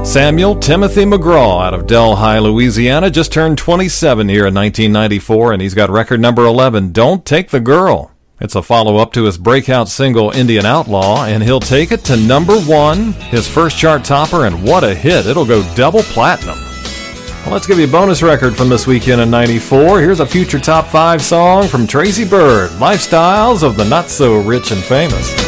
Samuel Timothy McGraw out of Delhi, Louisiana, just turned 27 here in 1994, and he's got record number 11, Don't Take the Girl. It's a follow-up to his breakout single, Indian Outlaw, and he'll take it to number 1, his first chart topper, and what a hit. It'll go double platinum. Well, let's give you a bonus record from this weekend in 94. Here's a future top 5 song from Tracy Byrd, Lifestyles of the Not So Rich and Famous.